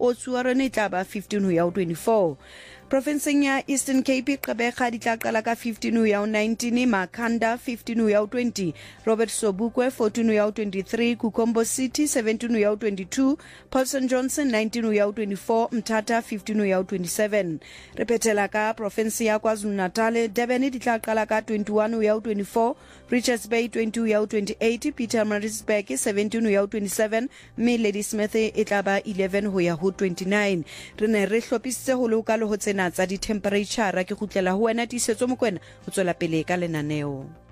Otshuarane e tla ba 15 ho ya ho 24. Provinceng ya Eastern Cape Gqeberha di tla qala ka 15 ho ya ho 19, Makhanda 15 ho ya ho 20, Robert Sobukwe 14 ho ya ho 23, Kukombo City 17 ho ya ho 22, Paulson Johnson 19 ho ya ho 24, Mthatha 15 ho ya ho 27. Re phethela ka province ya KwaZulu-Natal, Durban di tla qala ka 21 ho ya ho 24, Richards Bay 20 ho ya ho 28, Pietermaritzburg 17 ho ya ho 27, mme Ladysmith e tla ba 11 ho ya ho 29. Re ne re hlopisitse ho loka le ho tsena tsa di temperature ke gutlela ho wena tisetso Mokwena ho tswela pele ka lenaneo.